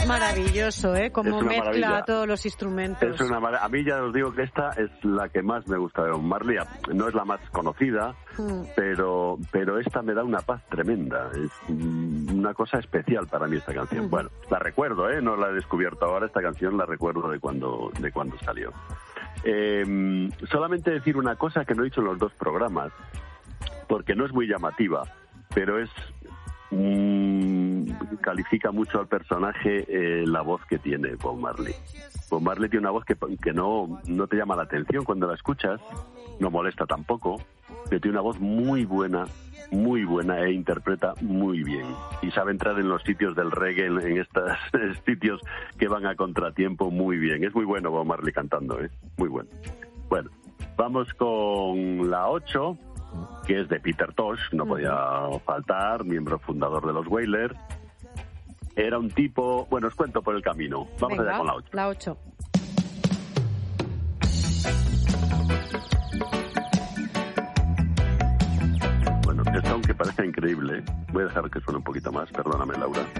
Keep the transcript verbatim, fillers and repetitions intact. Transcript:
Es maravilloso, ¿eh? Como mezcla maravilla. todos los instrumentos. Es una mar... A mí ya os digo que esta es la que más me gusta de Bob Marley. No es la más conocida, mm. pero pero esta me da una paz tremenda. Es una cosa especial para mí esta canción. Mm. Bueno, la recuerdo, ¿eh? No la he descubierto ahora. Esta canción la recuerdo de cuando, de cuando salió. Eh, solamente decir una cosa que no he dicho en los dos programas, porque no es muy llamativa, pero es... Mm, califica mucho al personaje eh, la voz que tiene Bob Marley. Bob Marley tiene una voz que, que no, no te llama la atención cuando la escuchas, no molesta tampoco, pero tiene una voz muy buena, muy buena e interpreta muy bien. Y sabe entrar en los sitios del reggae, en, en estos sitios que van a contratiempo muy bien. Es muy bueno Bob Marley cantando, ¿eh? Muy bueno. Bueno, vamos con la ocho, que es de Peter Tosh, no podía faltar, miembro fundador de los Wailers. Era un tipo... Bueno, os cuento por el camino. Vamos Venga, allá con la ocho. La ocho. Bueno, esto aunque parezca increíble, voy a dejar que suene un poquito más, perdóname, Laura.